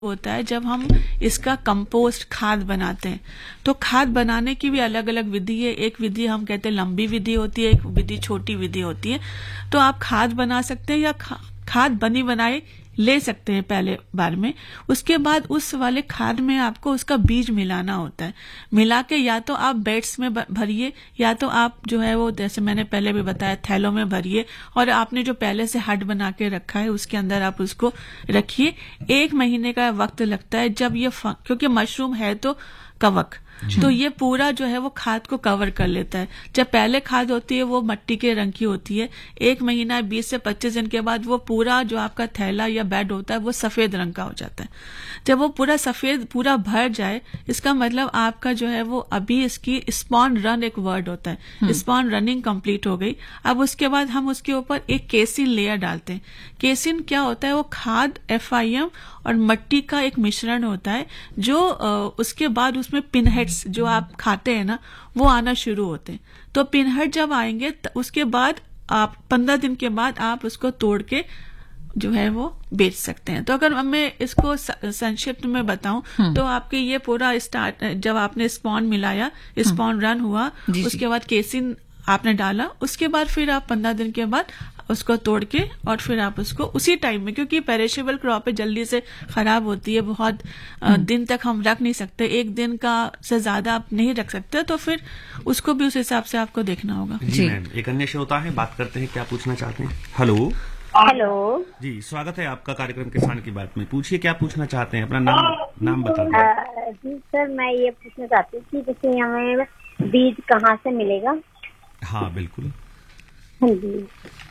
होता है जब हम इसका कंपोस्ट खाद बनाते हैं। तो खाद बनाने की भी अलग अलग विधि है। एक विधि हम कहते हैं लंबी विधि होती है, एक विधि छोटी विधि होती है। तो आप खाद बना सकते हैं या खाद बनी बनाई ले सकते हैं पहले बार में। उसके बाद उस वाले खाद में आपको उसका बीज मिलाना होता है। मिला के या तो आप बेड्स में भरिए या तो आप जो है वो जैसे मैंने पहले भी बताया थैलों में भरिए और आपने जो पहले से हट बना के रखा है उसके अंदर आप उसको रखिए। 1 महीने का वक्त लगता है जब ये क्योंकि मशरूम है तो कवक, तो ये पूरा जो है वो खाद को कवर कर लेता है। जब पहले खाद होती है वो मिट्टी के रंग की होती है। 1 महीना 20 से 25 दिन के बाद वो पूरा जो आपका थैला या बेड होता है वो सफेद रंग का हो जाता है। जब वो पूरा सफेद पूरा भर जाए इसका मतलब आपका जो है वो अभी इसकी स्पॉन रन एक वर्ड होता है, स्पॉन रनिंग कंप्लीट हो गई। अब उसके बाद हम उसके ऊपर एक केसिन लेयर डालते हैं। केसिन क्या होता है? वो खाद FIM और मिट्टी का एक मिश्रण होता है जो उसके बाद उसमें पिनहेड्स जो आप खाते हैं ना वो आना शुरू होते हैं। तो पिनहेड जब आएंगे उसके बाद आप 15 दिन के बाद आप उसको तोड़ के जो है वो बेच सकते हैं। तो अगर मैं इसको संक्षिप्त में बताऊं तो आपके ये पूरा स्टार्ट जब आपने स्पॉन मिलाया, स्पॉन रन हुआ, उसके बाद केसिन आपने डाला, उसके बाद फिर आप 15 दिन के बाद उसको तोड़ के और फिर आप उसको उसी टाइम में, क्योंकि पेरिशेबल क्रॉप है जल्दी से खराब होती है, बहुत दिन तक हम रख नहीं सकते, 1 दिन का से ज्यादा आप नहीं रख सकते, तो फिर उसको भी उस हिसाब से आपको देखना होगा। जी मैम, एक अन्य श्रोता है, बात करते हैं, क्या पूछना चाहते हैं? हेलो हेलो जी, स्वागत है आपका कार्यक्रम किसान की बात में। पूछिए क्या पूछना चाहते हैं, अपना नाम बता दीजिए। जी सर, मैं ये पूछना चाहती हूँ कि जैसे हमें बीज कहाँ से मिलेगा? हाँ बिल्कुल। हाँ जी,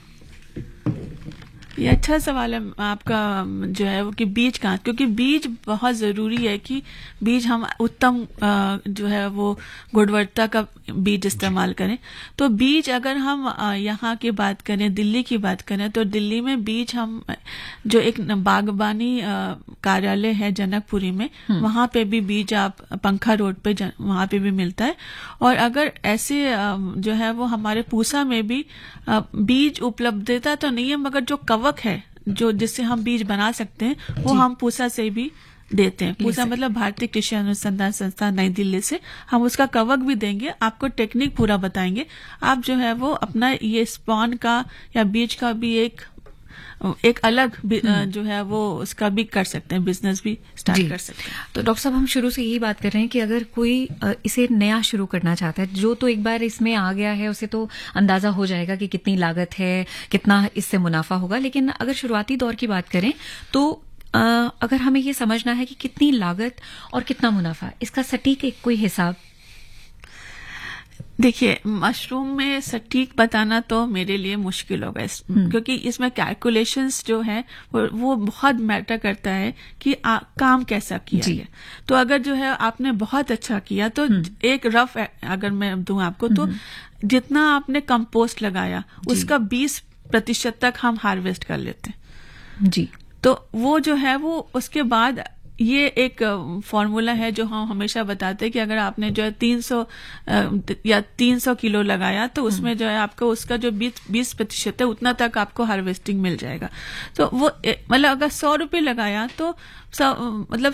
ये अच्छा सवाल है आपका जो है वो कि बीज कहाँ, क्योंकि बीज बहुत जरूरी है कि बीज हम उत्तम जो है वो गुणवत्ता का बीज इस्तेमाल करें। तो बीज अगर हम यहाँ की बात करें, दिल्ली की बात करें, तो दिल्ली में बीज हम जो एक बागबानी कार्यालय है जनकपुरी में, वहां पे भी बीज आप पंखा रोड पे वहां पे भी मिलता है। और अगर ऐसे जो है वो हमारे पूसा में भी बीज उपलब्धता तो नहीं है, मगर जो कवक है जो जिससे हम बीज बना सकते हैं वो हम पूसा से भी देते हैं। पूसा मतलब भारतीय कृषि अनुसंधान संस्थान नई दिल्ली से हम उसका कवक भी देंगे, आपको टेक्निक पूरा बताएंगे। आप जो है वो अपना ये स्पॉन का या बीज का भी एक अलग जो है वो उसका भी कर सकते हैं, बिजनेस भी स्टार्ट कर सकते हैं। तो डॉक्टर साहब, हम शुरू से यही बात कर रहे हैं कि अगर कोई इसे नया शुरू करना चाहता है, जो तो एक बार इसमें आ गया है उसे तो अंदाजा हो जाएगा कि कितनी लागत है, कितना इससे मुनाफा होगा, लेकिन अगर शुरुआती दौर की बात करें तो अगर हमें ये समझना है कि कितनी लागत और कितना मुनाफा, इसका सटीक एक कोई हिसाब? देखिए, मशरूम में सटीक बताना तो मेरे लिए मुश्किल होगा क्योंकि इसमें कैलकुलेशंस जो है वो बहुत मैटर करता है कि काम कैसा किया है। तो अगर जो है आपने बहुत अच्छा किया तो एक रफ अगर मैं दूं आपको, तो जितना आपने कंपोस्ट लगाया उसका 20% तक हम हार्वेस्ट कर लेते हैं। जी, तो वो जो है वो उसके बाद ये एक फॉर्मूला है जो हम हमेशा बताते हैं कि अगर आपने जो है 300 या 300 किलो लगाया तो उसमें जो है आपको उसका जो 20% है उतना तक आपको हार्वेस्टिंग मिल जाएगा। तो वो मतलब अगर 100 रुपये लगाया तो मतलब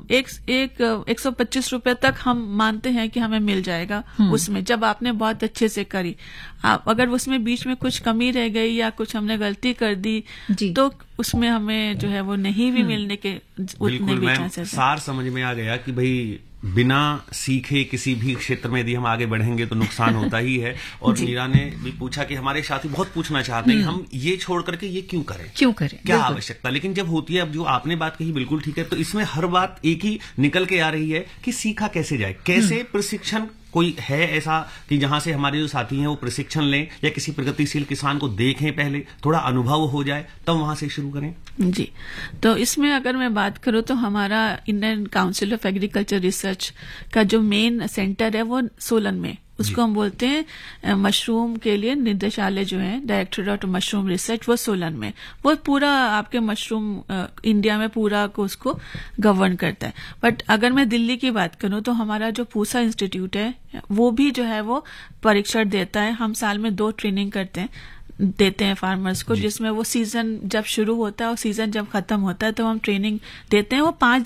125 रुपये तक हम मानते हैं कि हमें मिल जाएगा उसमें, जब आपने बहुत अच्छे से करी। आप अगर उसमें बीच में कुछ कमी रह गई या कुछ हमने गलती कर दी तो उसमें हमें जो है वो नहीं भी मिलने के उतने भी चांसेस। सार समझ में आ गया कि भाई बिना सीखे किसी भी क्षेत्र में यदि हम आगे बढ़ेंगे तो नुकसान होता ही है। और मीरा ने भी पूछा कि हमारे साथी बहुत पूछना चाहते हैं कि हम ये छोड़ करके ये क्यों करें, क्या आवश्यकता, लेकिन जब होती है, अब जो आपने बात कही बिल्कुल ठीक है। तो इसमें हर बात एक ही निकल के आ रही है कि सीखा कैसे जाए, कैसे प्रशिक्षण कोई है ऐसा कि जहां से हमारे जो साथी हैं वो प्रशिक्षण लें या किसी प्रगतिशील किसान को देखें, पहले थोड़ा अनुभव हो जाए तब वहां से शुरू करें? जी, तो इसमें अगर मैं बात करूं तो हमारा Indian council of agriculture research का जो मेन सेंटर है वो सोलन में, उसको हम बोलते हैं मशरूम के लिए निदेशालय जो है, डायरेक्टोरेट ऑफ मशरूम रिसर्च, वो सोलन में, वो पूरा आपके मशरूम इंडिया में पूरा को उसको गवर्न करता है। बट अगर मैं दिल्ली की बात करूं तो हमारा जो पूसा इंस्टीट्यूट है वो भी जो है वो परीक्षण देता है। हम साल में 2 ट्रेनिंग करते हैं, देते हैं फार्मर्स को, जिसमें वो सीजन जब शुरू होता है और सीजन जब खत्म होता है तो हम ट्रेनिंग देते हैं। वो 5